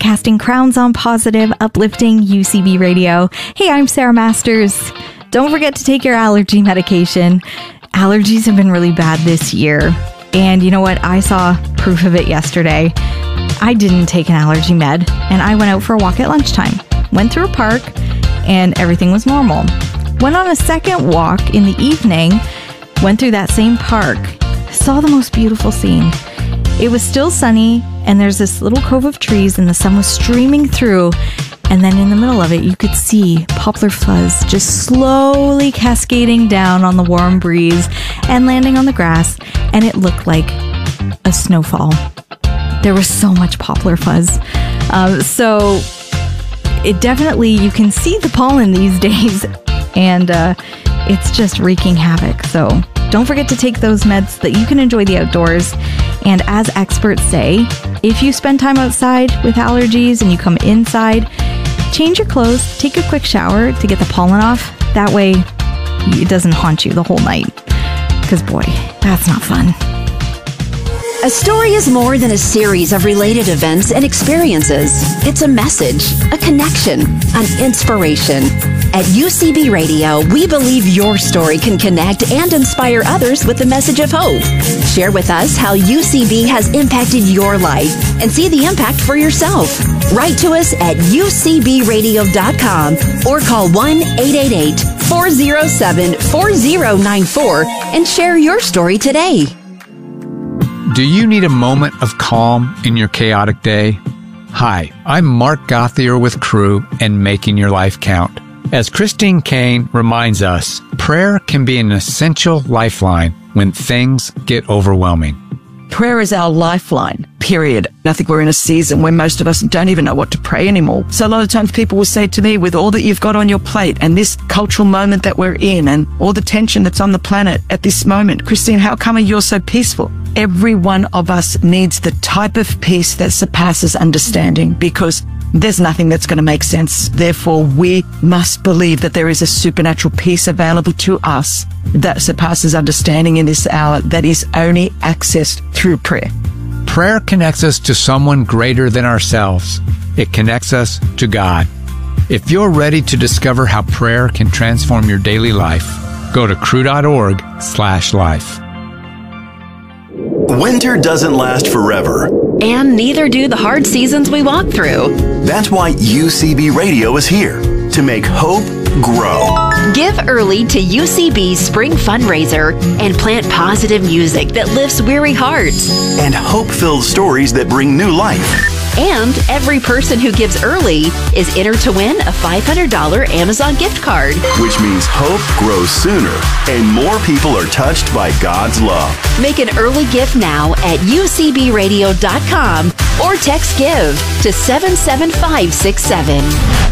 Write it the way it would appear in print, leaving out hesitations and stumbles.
casting crowns on positive, uplifting UCB radio. Hey, I'm Sarah Masters. Don't forget to take your allergy medication. Allergies have been really bad this year. And you know what? I saw proof of it yesterday. I didn't take an allergy med, and I went out for a walk at lunchtime. Went through a park, and everything was normal. Went on a second walk in the evening, went through that same park, saw the most beautiful scene. It was still sunny, and there's this little cove of trees, and the sun was streaming through, and then in the middle of it, you could see poplar fuzz just slowly cascading down on the warm breeze and landing on the grass, and it looked like a snowfall. There was so much poplar fuzz. So it definitely, you can see the pollen these days, and it's just wreaking havoc. So don't forget to take those meds so that you can enjoy the outdoors. And as experts say, if you spend time outside with allergies and you come inside, change your clothes, take a quick shower to get the pollen off. That way it doesn't haunt you the whole night. Because boy, that's not fun. A story is more than a series of related events and experiences. It's a message, a connection, an inspiration. At UCB Radio, we believe your story can connect and inspire others with the message of hope. Share with us how UCB has impacted your life and see the impact for yourself. Write to us at ucbradio.com or call 1-888-407-4094 and share your story today. Do you need a moment of calm in your chaotic day? Hi, I'm Mark Gothier with Crew and Making Your Life Count. As Christine Kane reminds us, prayer can be an essential lifeline when things get overwhelming. Prayer is our lifeline, period. I think we're in a season where most of us don't even know what to pray anymore. So a lot of times people will say to me, with all that you've got on your plate and this cultural moment that we're in and all the tension that's on the planet at this moment, Christine, how come you're so peaceful? Every one of us needs the type of peace that surpasses understanding, because there's nothing that's going to make sense. Therefore, we must believe that there is a supernatural peace available to us that surpasses understanding in this hour, that is only accessed through prayer. Prayer connects us to someone greater than ourselves. It connects us to God. If you're ready to discover how prayer can transform your daily life, go to cru.org/life. Winter doesn't last forever. And neither do the hard seasons we walk through. That's why UCB Radio is here to make hope grow. Give early to UCB's spring fundraiser and plant positive music that lifts weary hearts. And hope-filled stories that bring new life. And every person who gives early is entered to win a $500 Amazon gift card. Which means hope grows sooner and more people are touched by God's love. Make an early gift now at ucbradio.com or text GIVE to 77567.